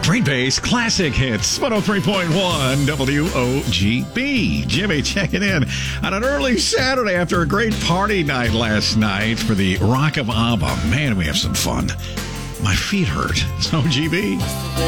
Great bass, classic hits, 103.1 WOGB. Jimmy checking in on an early Saturday after a great party night last night for the Rock of ABBA. Man, we have some fun. My feet hurt. It's OGB.